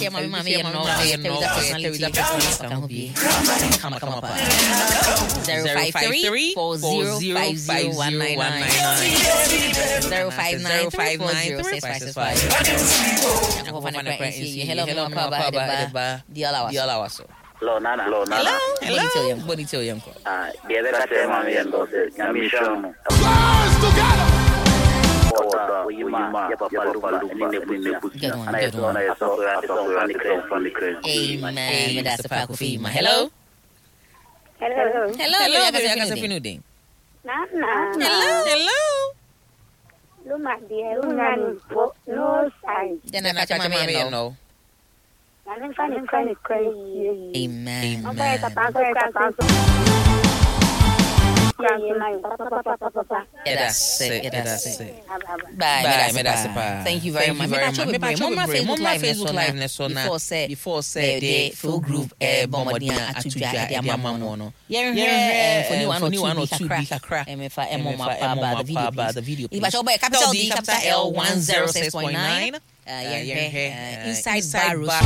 share my no. Come on. 053 4050 Hello, Hello, Nana. Hello. Bonito Yanko. The other time, Yamisha. Amen. That's the pack of Fima. Hello. Hello. Hello. Luma dia ungan no sign. Then I catch my man no. Funny crazy. Amen. That's it. Bye. Thank you very much. My Facebook live before say full group bombardier atuja e amamono. For anyone or two kakra. The video. If I show by capital D capital L 106.9. Inside Barrows.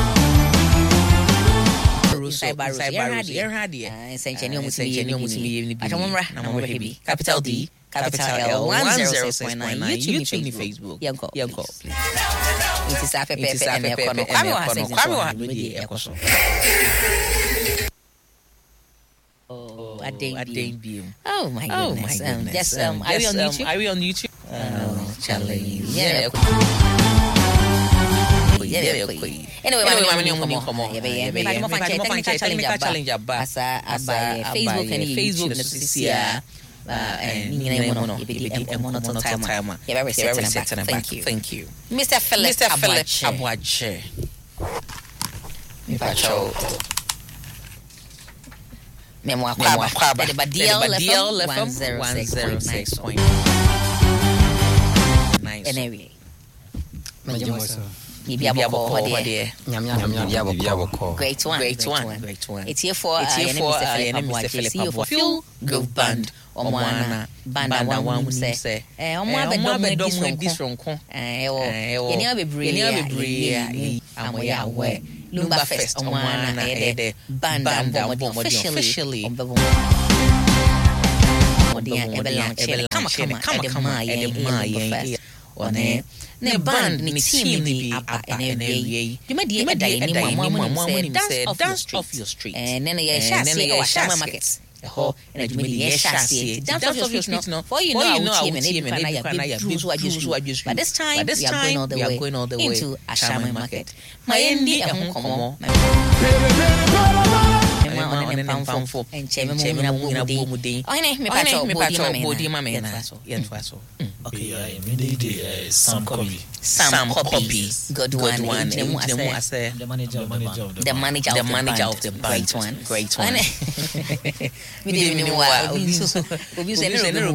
Capital D, capital L 106.9 YouTube, Facebook. Yanko. It is Oh my goodness. Are we on YouTube? Oh, Charlie. Yeah. Anyway, technical challenge Facebook and YouTube. Thank you. Mr. Philip Abwache. Memoir Kwaba. The Badiel left 106.9. Anyway. Great one. It's here for Mr. Philip for Fuel Group Band. Omwana banda one say omwa bedom this ronko yeni abebre amoya we Lumba Fest omwana ede banda officially come ne band ni team ni apa NWA you made the mama dance off your street and then share market ho and you made share dance off your street no for you know our team and but this time we are going all the way into Ashama market my endi ehun komo and cheme mo mudin me pacho body mama yenfaso okay immediately Sam Copy good one the manager of the great one we didn't know what we say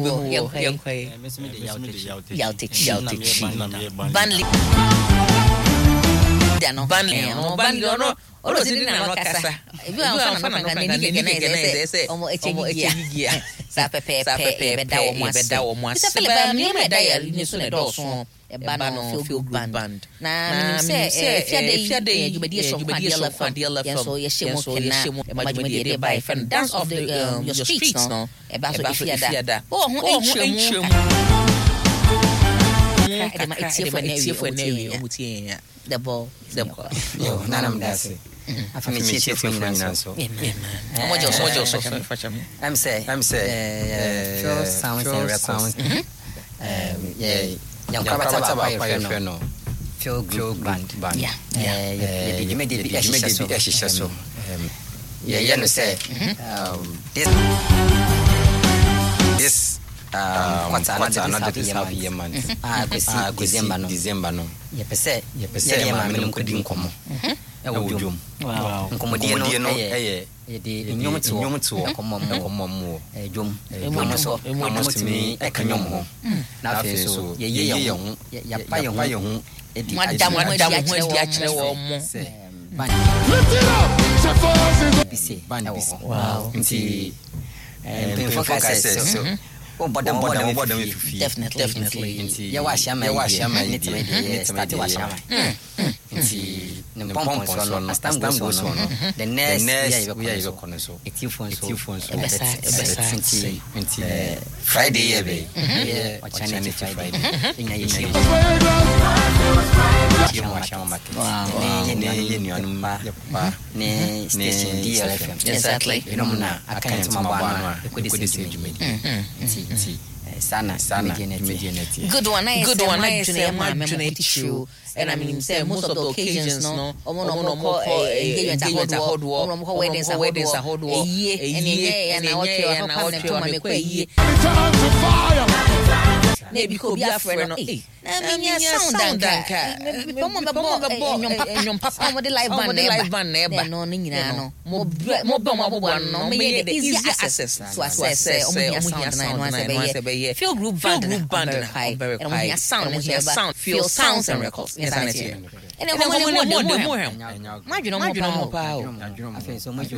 no Olo sidi na wakasa. Ibi wa mfana ngani say omo echegigia. Sa pepe beda wo mo ase. Sa mi meda ya ni so na do so e ba no feel band. Na mi say fiade jubedi so kwa dia so ye shemo kena e majumedi dey by friend dance of the your streets no. E ba so fiada. Oh ho enchemu. It's for newe the ball. Yo, nanam dasi. Afami chief for so. I'm say. Sounds. Young Kabata no. Feel band. Yeah. You made it so. Yeah, no say. This what's another year month. December no. Yepese ya mama nkodi nkomo ewodwom nkomodie no di nyomto komo dwom so amostimi ekanyom ho na afi so ye ho ya pa ye ho edi madam ho a kire wo mo band wow nti focus so oh, but definitely. Yeah, wash your man. Start wash your man. pump so as time goes on the next year you go so it you phone so Friday yeah or Chinese Friday in a year ne station DLFM exactly na aka to mabano e could say sana immediately good one I say my true and I mean say most of the occasions no omo engagement ahodo omo weddings ahodo and I want to make ye maybe could be a friend no na me sound danka nyom papa mo de live band na no nyina no mo no me the easy access to access omo here sound feel group band very high and sound feel sounds and records insanity and more imagine more power I think so much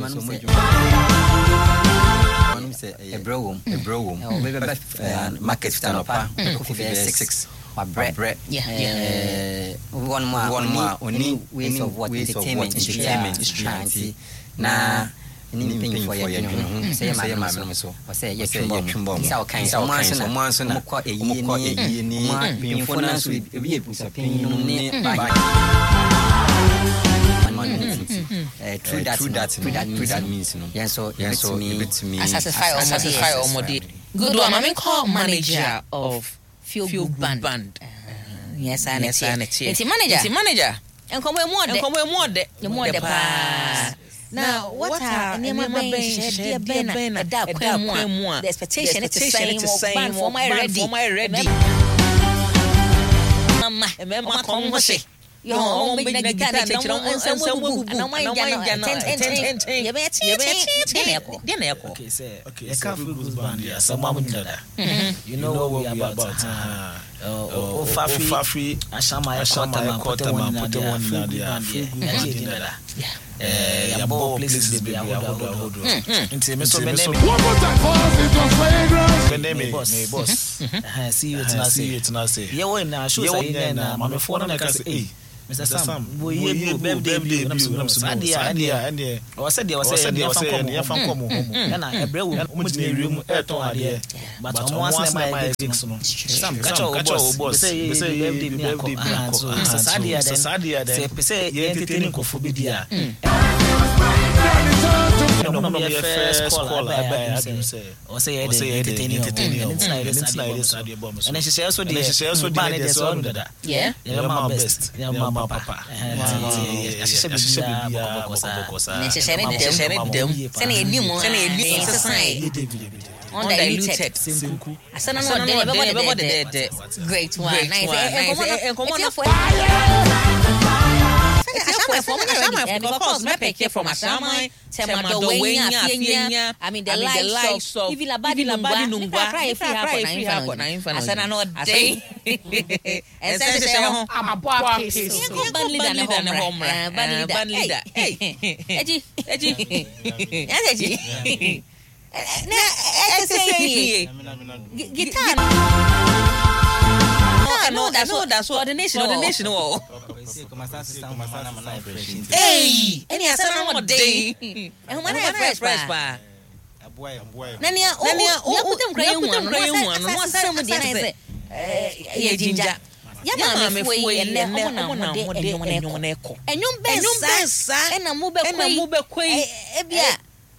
a bro market stand up coffee 6 bread one more only ways of what entertainment is trying na anything for you say my so say you chumbo so kind so na ko eyi ni influence be pusa pin ni true that means no yeah so it me satisfy almost good one I mean call manager of Feel Good Band yes I it's manager and come more de pa now what are never been the expectation is the same for my ready mama come say yo big na guitar na chiro ansamu na my ten okay say okay Feel Good Band ya samamu ndada you know what we are about Fafi ashama kota ma put one na dia Feel Good Band ndada ya bo places be ahodo nti me so one more time for it was fragrance me boss see you tonight say yeah when na show say na mama for na ka say Mr. Sam, we birthday and I said you fan come home. Na ebre wo mo tin ewiem e ton ade. But omo my things no. Sam catch your boss. Say birthday so sadia then. Say entertaining ko for bidia. No first call I say. Or say entertaining. It's nice and then she say also the so that. Yeah. My best. Papa undiluted asana no de great one because my pick from Asama Temadowenya I mean the likes of even abadi nungwa cry if you have asana no day and say I'm a boy band leader eji guitar no that's ordination hey any asana no day and when I fresh pa nani o putem cry one no asana dey na say ye ginger yama me foi ene omo na eko enyum bensa ena mu be kwai ebia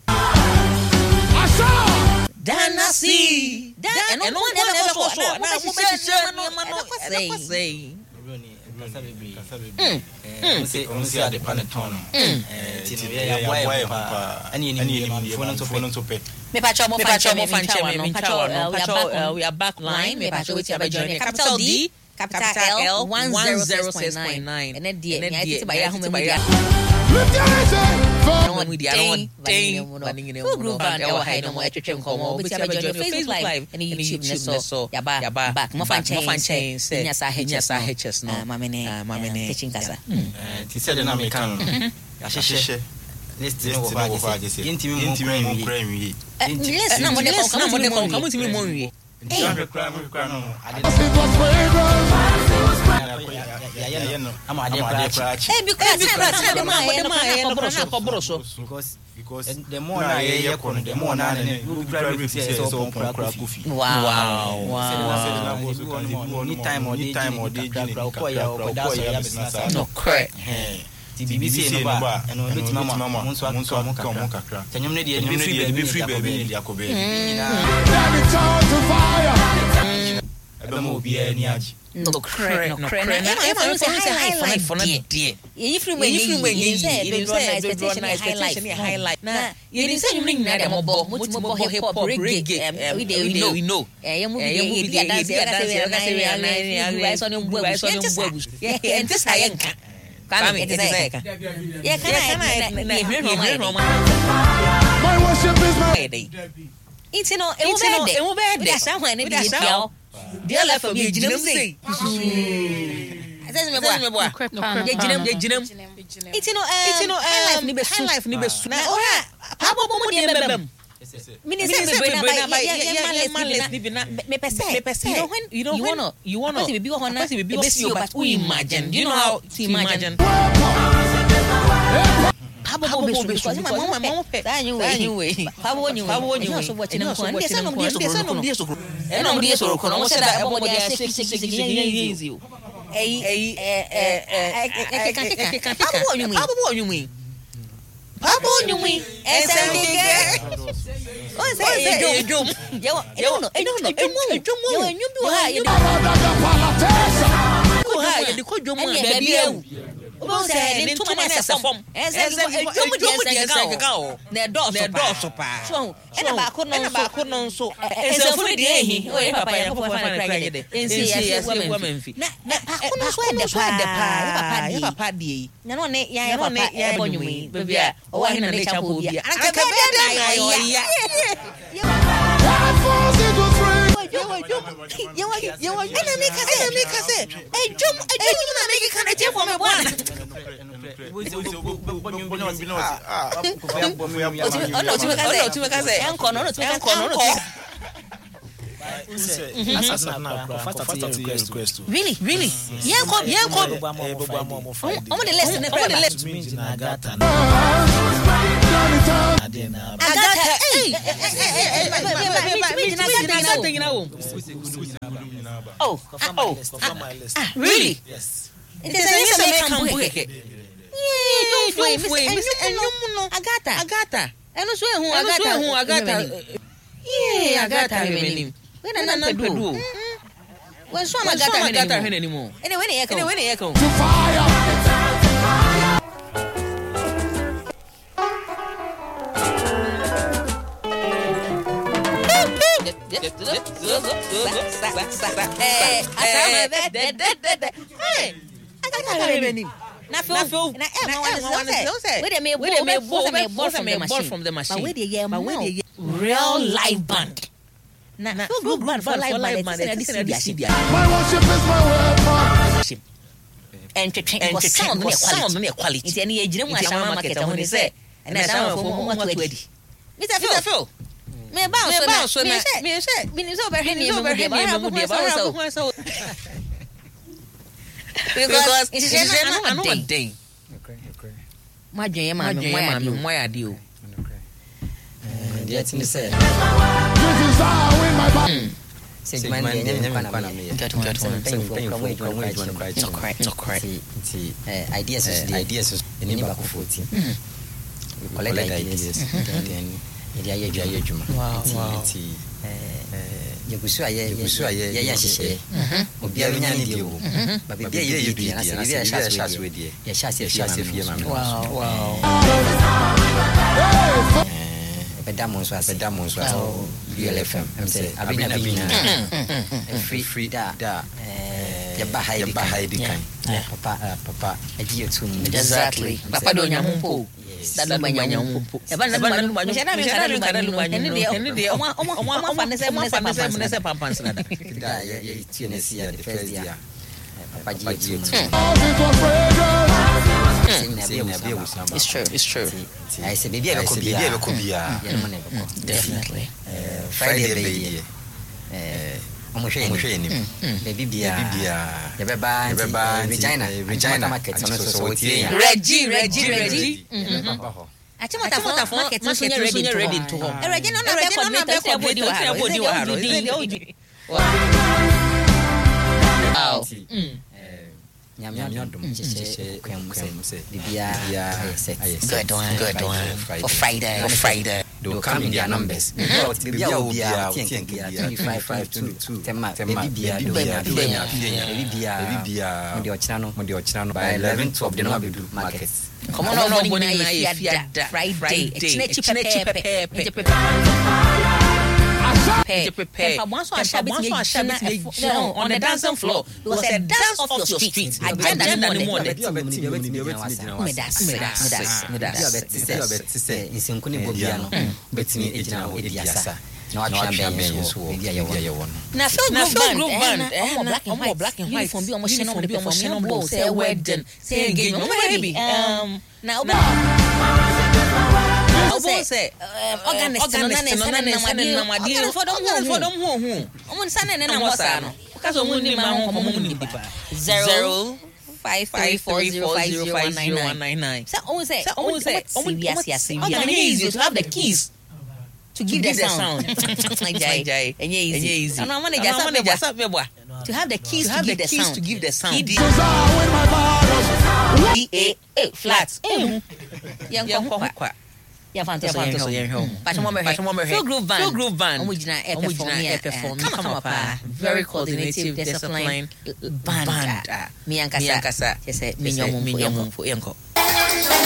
Danasi and no one ever so na mu be say say at the paneton we are back line me pacho with your journey capital D capital L 106.9 and then D I think by ya home media no media no group band our hide no etwetwe nkomo with your journey Facebook live and YouTube so ya back mo fan chain say nya sa HS no mamene teaching kasa ti said na me kan ya sheshe list no over just intimi mo kran wi list na mo de kom mo wi It was fragrance. Because the more na ye kono the more na ne so kofi. Wow. Any time or day ko ya o da so ya business. No correct. BBC no ba eno beti mama monso kakra. Tanyom ne de be free baby ne akobe. Ebe mo bi ani aji. No correct. No correct. I'm high life for not dear. You free when you say highlight. Na you say you bring na dem bo hip hop reggae. We know. You dance and this I can. My worship is my it's no dear life for me jinam say me boy it's no life ni be su na ora papa mo de mbem minister be na me pese you know when you be honor be see but we imagine you know how to imagine Papa be because mama pe anyway Papa you so watching am kon dey say no dey so e no dey so kon no say that e mo dey easy Papa onyumi esendike o say ejom you know you ko jom be biawu o say ni tuma na sefom ejom dey sefom na do pa so ena ba ko no so esefo dey ehi o ye papa ya ko fa na kra ye de ensi ya se wo menfi na ko no so de papa dey na no ne ya papa e bonyumi bebia o wa hina ne chapo bia anka be na yo ya you enemy kase ejom na make kana je for me bwana Really? Yanko. The lesson. Really? Yes. It is Agata. Eno so ehun Agata. Agata remenim. We na pedu. We so Agata remenim. Ene we ne ye kan. Agata remenim. Na feel na we bought from the machine. But we real live band. Na good band for live band. This my worship is my weapon. And sound no quality. It's any age no market when say. And I sound for more to ready. Mr. Phil. Me bounce so me say over here so because it's another day. Okay. My idea. Yet in the say. Ideas in the back of 14. Collect ideas. Wow. Yegusu aye sheshe obi anya ni dio ba bibia ye du ya se bibia sha we die ya sha se fie ma wow bedamon so BLFM say abina free da ya ba haidi kan papa ajiye tum exactly papa do nyampo Dadu banyak umpu. Eban Saya pampan senada. Kita ya itu yang sia the first dia. Papa ji. It's true. I say baby I be definitely. Friday baby. Omohwe ni. Baby bia. Yebeba Regina market no so tie ya. Reggie. Achimota market no so ready to home. Regina no be coordinator body wa haro. Wow. Nyamyodum chiche kwemse bibia good one for Friday do come in their numbers bibia obia 2552 tema bibia mudi ochina no by 11 of the no be market come on no Friday prepare. On the dancing floor, it was a dance off your street. Agenda no more. Na feel group band black and white from be almost no say wedding say engagement baby na obo say organist no na madi for them hu omo say na wasa no because omo ni ma ho omo ni dipa 0534050199 so omo say serious easy to have the keys to give the sound. Easy. And I want to to have the keys to give the sound. Flat. Full group band. Come up. Very coordinative, disciplined band. Me and Kasa.